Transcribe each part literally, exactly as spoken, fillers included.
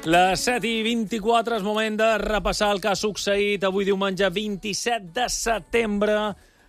Les set i vint-i-quatre és moment de repassar el que ha succeït avui diumenge vint-i-set de setembre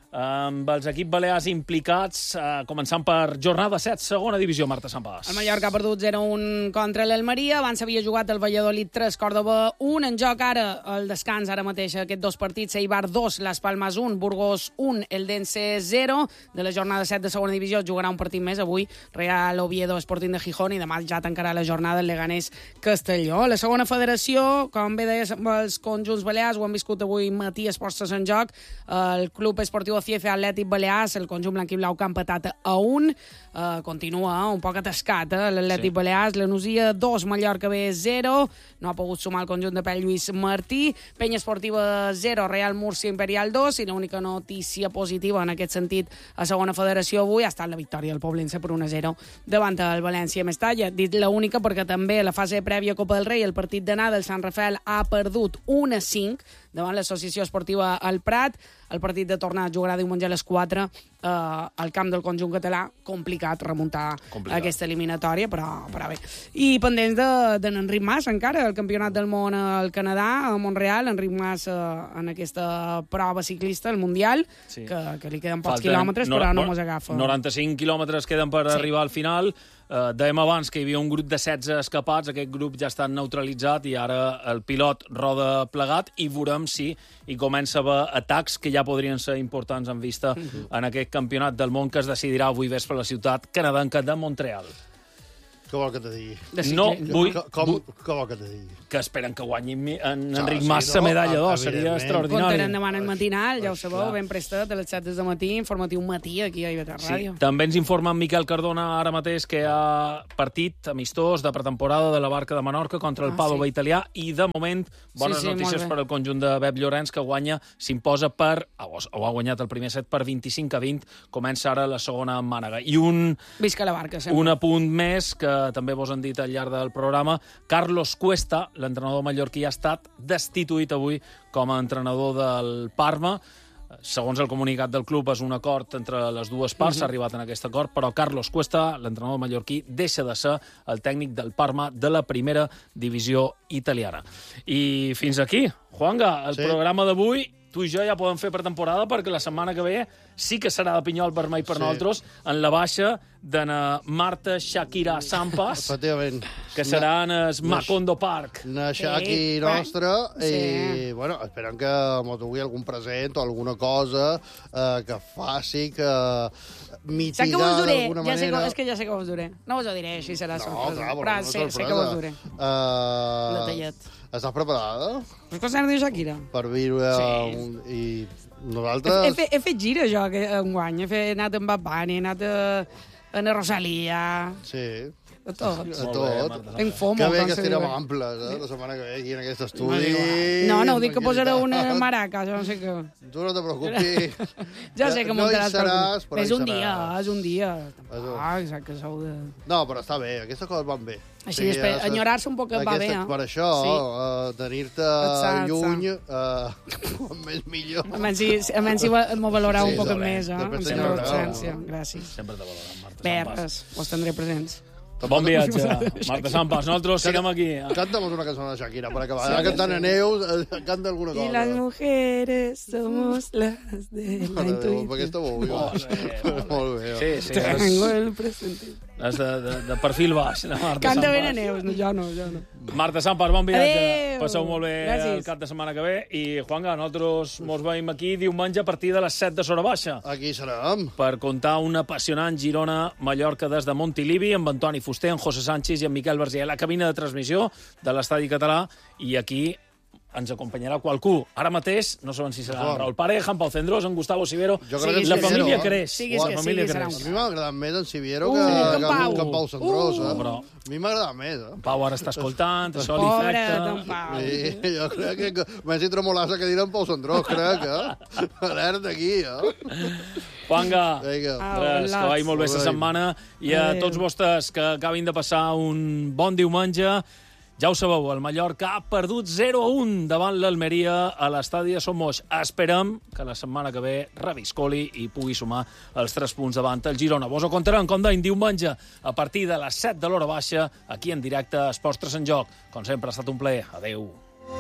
amb els equips balears implicats, eh, començant per jornada set, segona divisió, Marta Santpedor. El Mallorca ha perdut zero a un contra l'Almeria, abans s'havia jugat el Valladolid tres, Còrdova un, en joc ara el descans, ara mateix aquests dos partits, Eibar dos, Las Palmas un, Burgos un, Eldense zero, de la jornada set de segona divisió jugarà un partit més, avui Real Oviedo, Sporting de Gijón, i demà ja tancarà la jornada el Leganés Castelló. La segona federació, com bé deies, els conjunts balears, ho han viscut avui Matías Postes en joc, el Club Esportiu Ciece Atlètic Balears, el conjunt blanc i blau que ha empatat a un, uh, continua uh, un poc atascat, eh, l'Atlètic sí. Balears, la Nusia dos, Mallorca B zero, no ha pogut sumar el conjunt de Pell Lluís Martí, Penya Esportiva zero, Real Múrcia Imperial dos, i l'única notícia positiva en aquest sentit a segona federació avui ha estat la victòria del Poblense per un a zero davant el València Mestalla. Dit l'única perquè també a la fase prèvia Copa del Rei el partit d'anada del Sant Rafael ha perdut un a cinc davant l'Associació Esportiva al Prat. El partit de tornada jugarà diumenge a les quatre eh, al camp del conjunt català. Complicat remuntar complicat. Aquesta eliminatòria, però, però bé. I pendents d'en de, Enric Mas, encara, el campionat del món al Canadà, a Montreal, Enric Mas eh, en aquesta prova ciclista, el Mundial, sí. que, que li queden pocs Falten quilòmetres, no, però no mos agafa. noranta-cinc quilòmetres queden per sí. arribar al final. Uh, dèiem abans que hi havia un grup de setze escapats, aquest grup ja està neutralitzat i ara el pilot roda plegat i veurem si hi comença a haver atacs que ja podrien ser importants en vista mm-hmm. en aquest campionat del món que es decidirà avui vespre a la ciutat canadenca de Montreal. Què vol que te digui? No, vull... Com, com vol que te digui? Que esperen que guanyi en Enric ah, Mas sí, no? medalla d'or, seria extraordinari. Compten demà al matinal, ja ho sabeu, ben prestat, a les set del matí, informatiu matí, aquí a I V T Ràdio. Sí. També ens informa en Miquel Cardona ara mateix que hi ha partit amistós de pretemporada de la Barca de Menorca contra el ah, Pàdova sí. italià i, de moment, bones sí, sí, notícies per al conjunt de Bep Llorenç, que guanya, s'imposa per... o ha guanyat el primer set per vint-i-cinc a vint, comença ara la segona en Mànega. I un... Visca la Barca, sempre. Un apunt més, que també vos han dit al llarg del programa, Carlos Cuesta, l'entrenador mallorquí, ha estat destituït avui com a entrenador del Parma. Segons el comunicat del club, és un acord entre les dues parts, s'ha uh-huh. arribat en aquest acord, però Carlos Cuesta, l'entrenador mallorquí, deixa de ser el tècnic del Parma de la primera divisió italiana. I fins aquí, Juanga, el sí. programa d'avui. Tu i jo ja podem fer pretemporada perquè la setmana que ve sí que serà de pinyol vermell per sí. nosaltres en la baixa de Marta Shakira Sampas, que serà en el Macondo Park. Na Shaki sí. nostra, sí. i bueno, esperem que m'ho dugui algun present o alguna cosa eh, que faci que mitigar d'alguna ja manera... Sé, és que ja sé que vos duré. No vos ho diré, així serà no, sorpresa. Clar, però no sé, sé que vos duré. Uh, Detallet. Estàs preparada? És concert de Shakira. Per viure sí. un... i nosaltres... He, he, he fet gira, jo, enguany. He, fet, he anat amb Bad Bunny, he anat a, a la Rosalia... Sí. A tot. A tot. Tenc fomo. Que bé que estirem amples, eh? La setmana que ve aquí en aquest estudi. No, no, ho dic que posaré una maraca, no sé què. Tu no te preocupis. Ja sé que muntaràs. No hi seràs, però és un seràs. dia, és un dia. Ah, exacte, que sou de... No, però està bé, aquestes coses van bé. Així sí, després, ja enyorar-se un poc va bé, eh? Per això, sí. uh, tenir-te lluny, uh, més millor. A menys si, a menys si m'ho valorau sí, un poc bé. més, eh? Després en l'absència. Gràcies. Sempre t'ha valorat, Marta bé, Sampas. res, vos tindré presents. Bon viatge, Marta Sampas. Nosaltres siguem aquí. Canta'mos una cançó de Shakira, per acabar. Sí, cantant a Neus, canta alguna cosa. Y las mujeres somos las de la intuïció. Aquesta ho vull. Molt bé. Sí, sí. Tengo el presente. És de, de, de perfil baix, la Marta Canta Sampas. ben a Neus, no, jo no, jo no. Marta Sampas, bon viatge. Adéu. Passeu molt bé Gràcies. el cap de setmana que ve. I, Juanga, nosaltres mos veiem aquí diumenge a partir de les set de l'hora baixa. Aquí serem. Per contar un apassionant Girona-Mallorca des de Montilivi, amb Antoni Fuster, en José Sánchez i en Miquel Vergé, la cabina de transmissió de l'Estadi Català, i aquí ens acompanyarà qualcú. Ara mateix, no sabem si serà Raúl Pareja, en Pau Cendrós, en Gustavo Siviero. Jo crec que la sí, família no? creix. Siguis la que família siguis, creix. A mi m'ha agradat més en Siviero Uh, que, que que, Pau. que en Pau Cendrós. Uh. Eh? Però a mi m'ha agradat més. Eh? Pau ara està escoltant, això li Pobre, afecta. ton Pau. Sí, jo crec que més hi tremolàs que dir en Pau Cendrós, crec, eh? Alerta aquí, eh? Juanga, Vinga. res, que vagi molt bé aquesta setmana. I a tots vostres que acabin de passar un bon diumenge. Ja ho sabeu, el Mallorca ha perdut zero a un davant l'Almeria a l'estadi de Son Moix. Esperem que la setmana que ve reviscoli i pugui sumar els tres punts davant el Girona. Vos ho contarem, com deim, diumenge, a partir de les set de l'hora baixa, aquí en directe a Esports tres en Joc. Com sempre, ha estat un plaer. Adéu.